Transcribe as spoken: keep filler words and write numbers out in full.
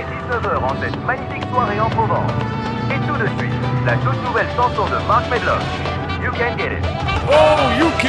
est dix-neuf heures en cette magnifique soirée en Provence. Et tout de suite, la toute nouvelle chanson de Mark Medlock, You Can Get It. Oh, you